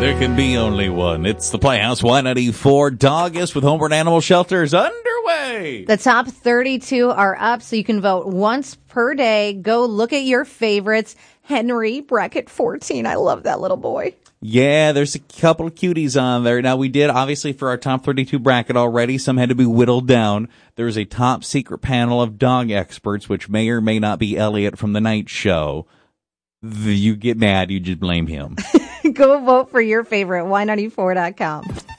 There can be only one. It's the Playhouse Y94 Dogist with Homeward Animal Shelters underway. The top 32 are up, so you can vote once per day. Go look at your favorites. Henry, bracket 14. I love that little boy. Yeah, there's a couple of cuties on there. Now, we did, obviously, for our top 32 bracket already, some had to be whittled down. There was a top secret panel of dog experts, which may or may not be Elliot from the night show. You get mad, you just blame him. Go vote for your favorite, Y94.com.